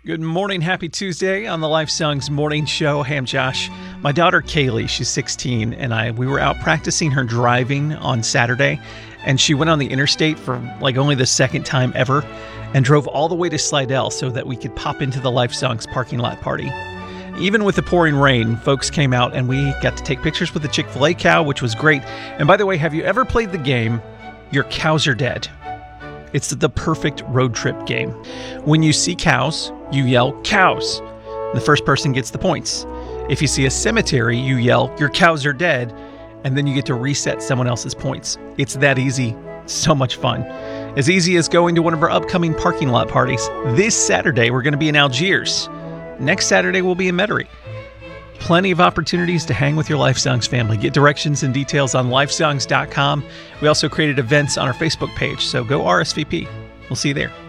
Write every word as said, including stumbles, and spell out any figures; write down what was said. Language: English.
Good morning. Happy Tuesday on the Life Songs Morning Show. Hey, I'm Josh. My daughter, Kaylee, she's sixteen, and I we were out practicing her driving on Saturday, and she went on the interstate for like only the second time ever and drove all the way to Slidell so that we could pop into the Life Songs parking lot party. Even with the pouring rain, folks came out and we got to take pictures with the Chick-fil-A cow, which was great. And by the way, have you ever played the game, Your Cows Are Dead? It's the perfect road trip game. When you see cows, you yell, cows. The first person gets the points. If you see a cemetery, you yell, your cows are dead, and then you get to reset someone else's points. It's that easy. So much fun. As easy as going to one of our upcoming parking lot parties. This Saturday, we're going to be in Algiers. Next Saturday, we'll be in Metairie. Plenty of opportunities to hang with your Life Songs family. Get directions and details on lifesongs dot com. We also created events on our Facebook page, so go R S V P. We'll see you there.